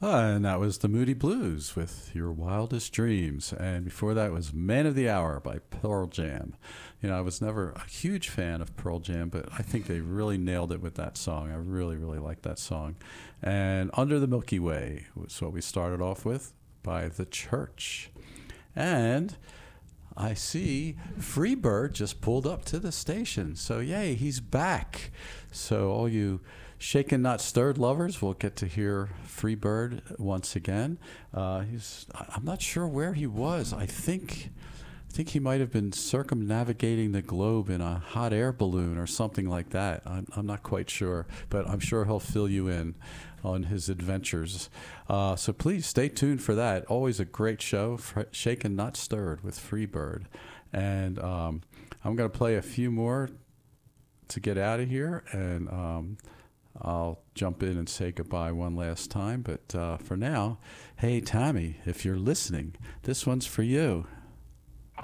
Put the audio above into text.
And that was the Moody Blues with Your Wildest Dreams. And before that was Man of the Hour by Pearl Jam. You know, I was never a huge fan of Pearl Jam, but I think they really nailed it with that song. I really, really like that song. And Under the Milky Way was what we started off with by The Church. And I see Freebird just pulled up to the station. So, yay, he's back. So all you Shaken Not Stirred lovers will get to hear Freebird once again. I'm not sure where he was. I think he might have been circumnavigating the globe in a hot air balloon or something like that. I'm not quite sure, but I'm sure he'll fill you in on his adventures. So please stay tuned for that. Always a great show, Shaken Not Stirred with Freebird. And I'm going to play a few more to get out of here, and I'll jump in and say goodbye one last time. But for now, hey, Tommy, if you're listening, this one's for you.